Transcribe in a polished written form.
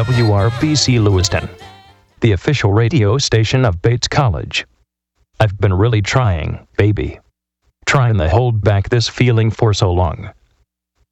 WRBC Lewiston, the official radio station of Bates College. I've been really trying, baby. Trying to hold back this feeling for so long.